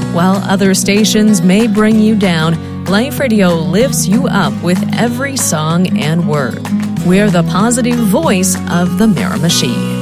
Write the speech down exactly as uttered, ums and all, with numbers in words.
While other stations may bring you down, Life Radio lifts you up with every song and word. We're the positive voice of the Miramachi.